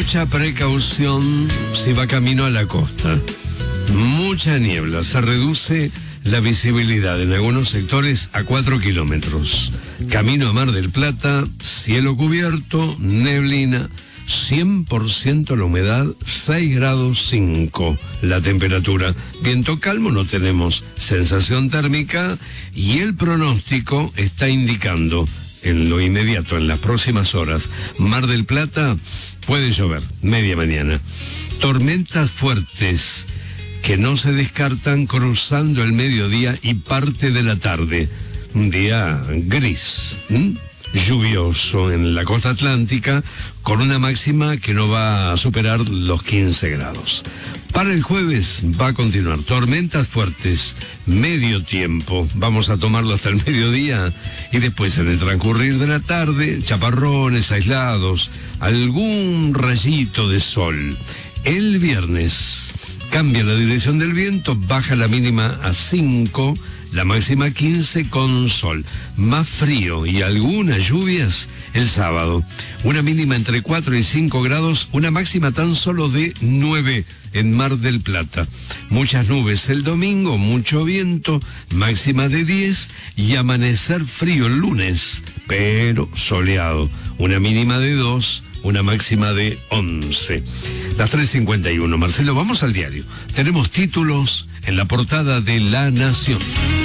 Mucha precaución si va camino a la costa. Mucha niebla, se reduce la visibilidad en algunos sectores a 4 kilómetros. Camino a Mar del Plata, cielo cubierto, neblina, 100% la humedad, 6 grados 5 la temperatura. Viento calmo no tenemos, sensación térmica, y el pronóstico está indicando en lo inmediato, en las próximas horas, Mar del Plata puede llover, media mañana. Tormentas fuertes que no se descartan cruzando el mediodía y parte de la tarde. Un día gris, lluvioso en la costa atlántica, con una máxima que no va a superar los 15 grados. Para el jueves va a continuar tormentas fuertes, medio tiempo, vamos a tomarlo hasta el mediodía, y después en el transcurrir de la tarde, chaparrones aislados, algún rayito de sol. El viernes cambia la dirección del viento, baja la mínima a 5, la máxima 15 con sol. Más frío y algunas lluvias el sábado. Una mínima entre 4 y 5 grados, una máxima tan solo de 9 en Mar del Plata. Muchas nubes el domingo, mucho viento, máxima de 10 y amanecer frío el lunes, pero soleado. Una mínima de 2, una máxima de 11. Las 3:51. Marcelo, vamos al diario. Tenemos títulos en la portada de La Nación.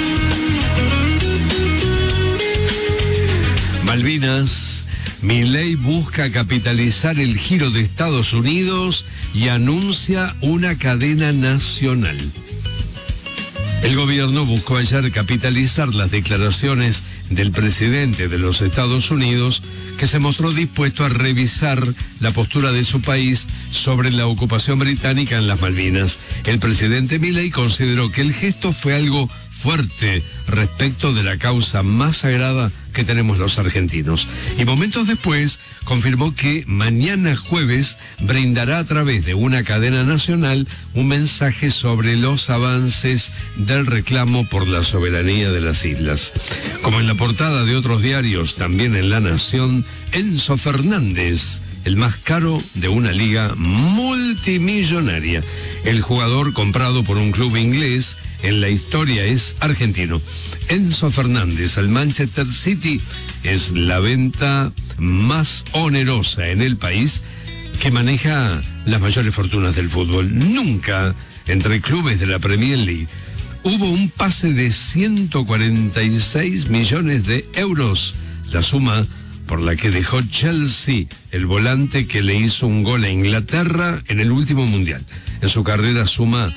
Malvinas, Milei busca capitalizar el giro de Estados Unidos y anuncia una cadena nacional. El gobierno buscó ayer capitalizar las declaraciones del presidente de los Estados Unidos, que se mostró dispuesto a revisar la postura de su país sobre la ocupación británica en las Malvinas. El presidente Milei consideró que el gesto fue algo fuerte respecto de la causa más sagrada que tenemos los argentinos. Y momentos después confirmó que mañana jueves brindará a través de una cadena nacional un mensaje sobre los avances del reclamo por la soberanía de las islas. Como en la portada de otros diarios, también en La Nación, Enzo Fernández, el más caro de una liga multimillonaria. El jugador comprado por un club inglés en la historia es argentino. Enzo Fernández al Manchester City es la venta más onerosa en el país, que maneja las mayores fortunas del fútbol. Nunca entre clubes de la Premier League hubo un pase de 146 millones de euros, la suma por la que dejó Chelsea el volante que le hizo un gol a Inglaterra en el último mundial. En su carrera suma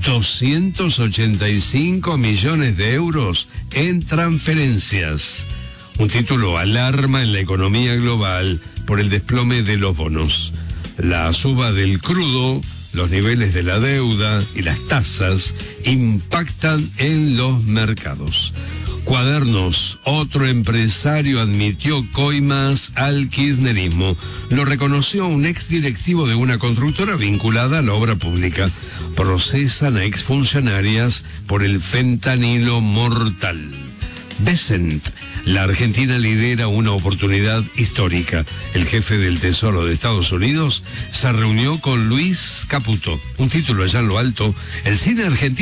285 millones de euros en transferencias. Un título alarma en la economía global por el desplome de los bonos. La suba del crudo, los niveles de la deuda y las tasas impactan en los mercados. Cuadernos, otro empresario admitió coimas al kirchnerismo. Lo reconoció un exdirectivo de una constructora vinculada a la obra pública. Procesan a exfuncionarias por el fentanilo mortal. Besant, la Argentina lidera una oportunidad histórica. El jefe del Tesoro de Estados Unidos se reunió con Luis Caputo. Un título allá en lo alto. El cine argentino